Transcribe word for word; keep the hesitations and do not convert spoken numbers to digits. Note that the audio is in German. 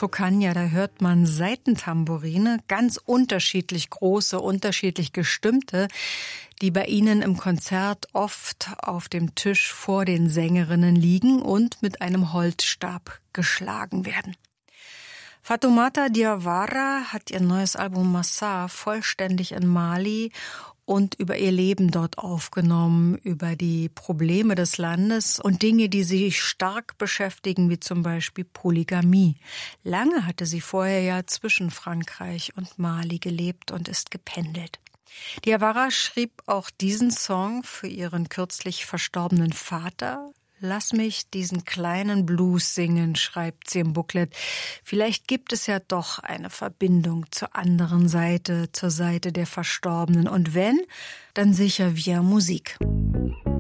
Cocagna, da hört man Saitentambourine, ganz unterschiedlich große, unterschiedlich gestimmte, die bei ihnen im Konzert oft auf dem Tisch vor den Sängerinnen liegen und mit einem Holzstab geschlagen werden. Fatoumata Diawara hat ihr neues Album Massar vollständig in Mali und über ihr Leben dort aufgenommen, über die Probleme des Landes und Dinge, die sie stark beschäftigen, wie zum Beispiel Polygamie. Lange hatte sie vorher ja zwischen Frankreich und Mali gelebt und ist gependelt. Diawara schrieb auch diesen Song für ihren kürzlich verstorbenen Vater. Lass mich diesen kleinen Blues singen, schreibt sie im Booklet. Vielleicht gibt es ja doch eine Verbindung zur anderen Seite, zur Seite der Verstorbenen. Und wenn, dann sicher via Musik.